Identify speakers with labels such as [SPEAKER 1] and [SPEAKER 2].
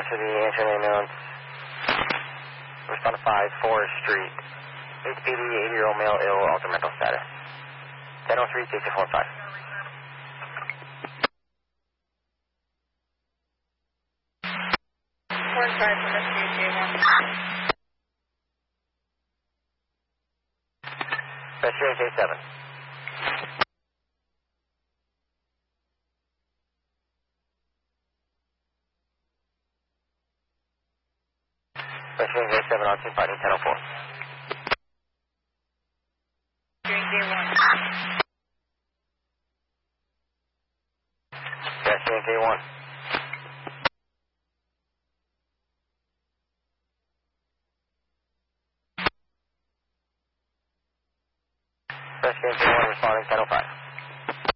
[SPEAKER 1] to the answering ambulance. Respond to 5 Forest Street. 8PD, 80-year-old male, ill, altered mental status. 1003, K245. Rescue J7. Rescue J7 on scene fighting 1004. Rescue J1. Rescue J1 responding 1005.